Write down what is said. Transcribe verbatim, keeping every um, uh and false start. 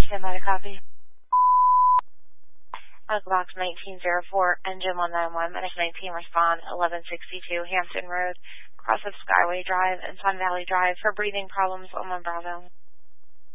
Stand by to copy. Box nineteen oh four, engine one nine one, Medic nineteen, respond, eleven sixty-two Hampton Road, cross of Skyway Drive and Sun Valley Drive for breathing problems, Oman Bravo.